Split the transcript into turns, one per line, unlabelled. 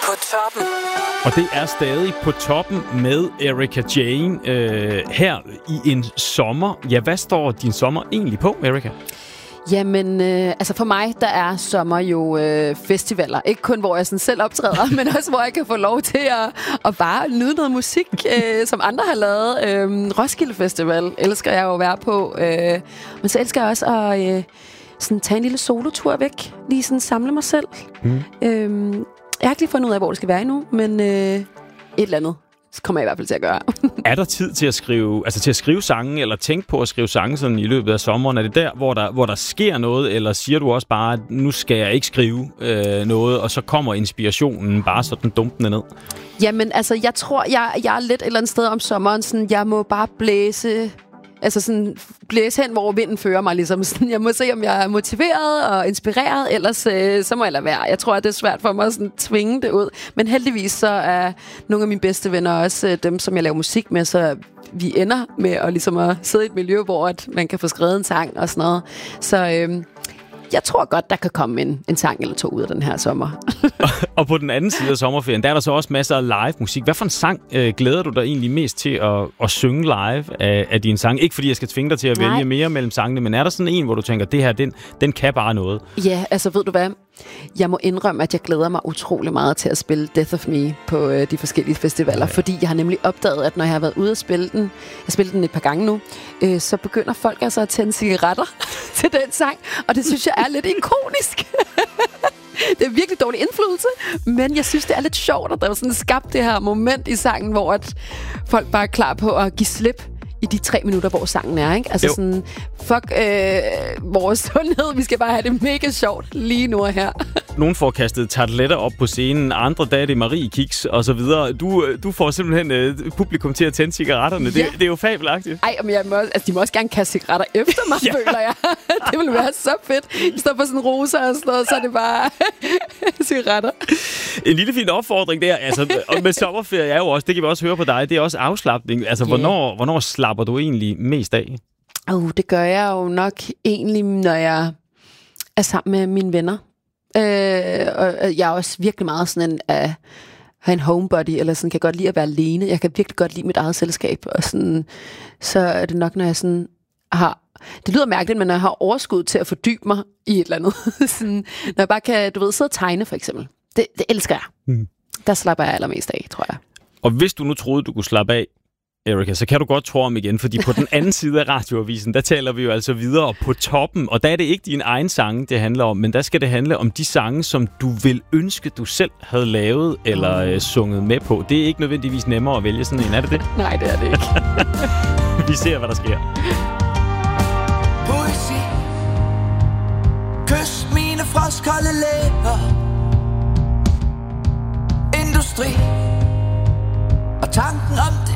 På toppen.
Og det er stadig På toppen med Erika Jane her i en sommer. Ja, hvad står din sommer egentlig på, Erika?
Jamen, altså for mig, der er sommer jo festivaler. Ikke kun, hvor jeg sådan selv optræder, men også, hvor jeg kan få lov til at bare nyde noget musik, som andre har lavet. Roskilde Festival elsker jeg jo at være på. Men så elsker jeg også at sådan tage en lille solotur væk. Lige sådan samle mig selv. Jeg har ikke lige fundet ud af, hvor det skal være endnu, men et eller andet kommer jeg i hvert fald til at gøre.
Er der tid til at skrive sange, eller tænke på at skrive sange sådan i løbet af sommeren? Er det der, hvor der sker noget, eller siger du også bare, at nu skal jeg ikke skrive noget, og så kommer inspirationen bare sådan dumpende ned?
Jamen, altså, jeg tror, jeg er lidt et eller andet sted om sommeren, sådan, jeg må bare blæse hen, hvor vinden fører mig, ligesom. Sådan, jeg må se, om jeg er motiveret og inspireret, ellers så må jeg lade være. Jeg tror, at det er svært for mig at sådan, tvinge det ud. Men heldigvis så er nogle af mine bedste venner også dem, som jeg laver musik med, så vi ender med at sidde i et miljø, hvor at man kan få skrevet en sang og sådan noget. Så jeg tror godt, der kan komme en sang eller to ud af den her sommer.
Og på den anden side af sommerferien, der er der så også masser af live musik. Hvad for en sang glæder du dig egentlig mest til at synge live af din sang? Ikke fordi jeg skal tvinge dig til at vælge mere mellem sangene, men er der sådan en, hvor du tænker, det her, den kan bare noget? Ja,
altså ved du hvad? Jeg må indrømme, at jeg glæder mig utrolig meget til at spille Death of Me på de forskellige festivaler, fordi jeg har nemlig opdaget, at når jeg har været ude og spille den, jeg spiller den et par gange nu, så begynder folk altså at tænde cigaretter til den sang, og det synes jeg er lidt ikonisk. Det er virkelig dårlig indflydelse, men jeg synes, det er lidt sjovt, at der er sådan skabt det her moment i sangen, hvor at folk bare er klar på at give slip i de 3 minutter, hvor sangen er, ikke? Altså sådan, fuck vores sundhed, vi skal bare have det mega sjovt lige nu og her.
Nogen får kastet tarteletter op på scenen, andre der er det Marie Kiks og så videre. Du får simpelthen publikum til at tænde cigaretterne. Ja. Det er jo fabelagtigt.
Ej, men de må også gerne kaste cigaretter efter mig, føler jeg. Det ville være så fedt. I stedet for sådan roser og sådan noget, så er det bare cigaretter.
En lille fin opfordring der. Altså, og med sommerferie er jo også, det kan vi også høre på dig, det er også afslapning. Altså, hvornår slapper du egentlig mest af?
Det gør jeg jo nok egentlig, når jeg er sammen med mine venner. Og jeg er også virkelig meget sådan at have en homebody, eller sådan, kan godt lide at være alene. Jeg kan virkelig godt lide mit eget selskab. Og sådan, så er det nok, når jeg sådan har... Det lyder mærkeligt, men når jeg har overskud til at fordybe mig i et eller andet. sådan, når jeg bare kan, sidde og tegne, for eksempel. Det elsker jeg. Der slapper jeg allermest af, tror jeg.
Og hvis du nu troede, du kunne slappe af, Erika, så kan du godt tro om igen, fordi på den anden side af radioavisen, der taler vi jo altså videre på toppen, og der er det ikke din egen sange, det handler om, men der skal det handle om de sange, som du vil ønske, du selv havde lavet eller sunget med på. Det er ikke nødvendigvis nemmere at vælge sådan en, er det det?
Nej, det er det ikke.
Vi ser, hvad der sker.
Poesi, kys mine frostkolde læber, industri, og tanken om det